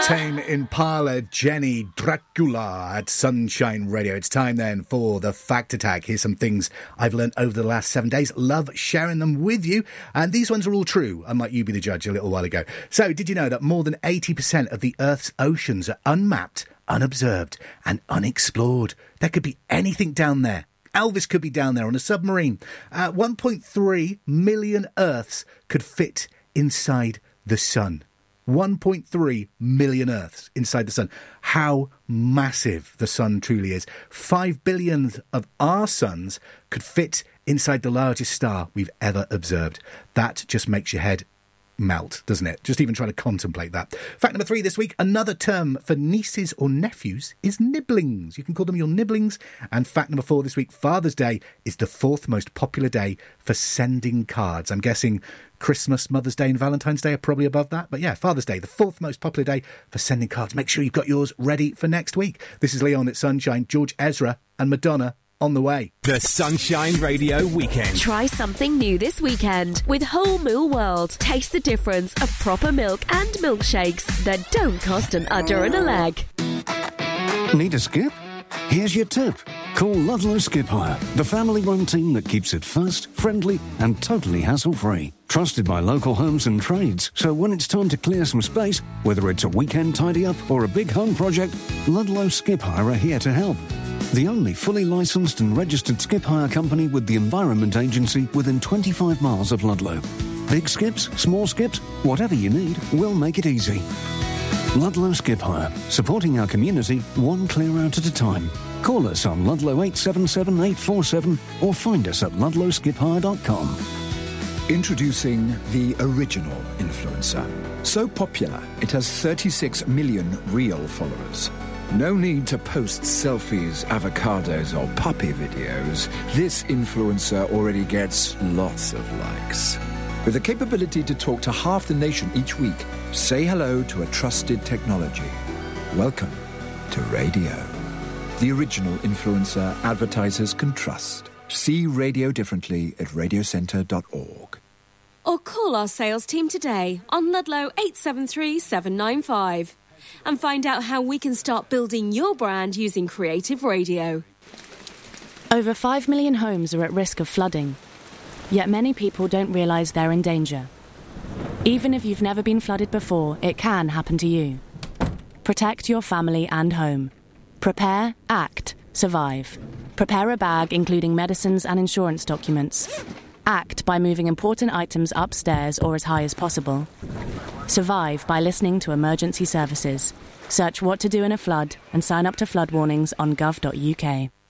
Tame Impala, Jenny Dracula at Sunshine Radio. It's time then for the Fact Attack. Here's some things I've learned over the last 7 days. Love sharing them with you. And these ones are all true, unlike You Be the Judge a little while ago. So, did you know that more than 80% of the Earth's oceans are unmapped, unobserved and unexplored? There could be anything down there. Elvis could be down there on a submarine. 1.3 million Earths could fit inside the sun. 1.3 million Earths inside the sun. How massive the sun truly is. 5 billion of our suns could fit inside the largest star we've ever observed. That just makes your head melt, doesn't it? Just even trying to contemplate that. Fact number 3 this week, another term for nieces or nephews is nibblings. You can call them your nibblings. And fact number 4 this week, Father's Day is the 4th most popular day for sending cards. I'm guessing Christmas, Mother's Day and Valentine's Day are probably above that. But yeah, Father's Day, the 4th most popular day for sending cards. Make sure you've got yours ready for next week. This is Leon at Sunshine, George Ezra and Madonna on the way. The Sunshine Radio Weekend. Try something new this weekend with Whole Moo World. Taste the difference of proper milk and milkshakes that don't cost an udder and a leg. Need a skip? Here's your tip. Call Ludlow Skip Hire, the family-run team that keeps it fast, friendly and totally hassle-free. Trusted by local homes and trades, so when it's time to clear some space, whether it's a weekend tidy-up or a big home project, Ludlow Skip Hire are here to help. The only fully licensed and registered skip hire company with the Environment Agency within 25 miles of Ludlow. Big skips, small skips, whatever you need, we'll make it easy. Ludlow Skip Hire, supporting our community one clear out at a time. Call us on Ludlow 877 847 or find us at ludlowskiphire.com. Introducing the original influencer. So popular, it has 36 million real followers. No need to post selfies, avocados or puppy videos. This influencer already gets lots of likes. With the capability to talk to half the nation each week, say hello to a trusted technology. Welcome to radio. The original influencer advertisers can trust. See radio differently at radiocentre.org. Or call our sales team today on Ludlow 873 795 and find out how we can start building your brand using creative radio. Over 5 million homes are at risk of flooding, yet many people don't realise they're in danger. Even if you've never been flooded before, it can happen to you. Protect your family and home. Prepare, act, survive. Prepare a bag including medicines and insurance documents. Act by moving important items upstairs or as high as possible. Survive by listening to emergency services. Search what to do in a flood and sign up to flood warnings on gov.uk.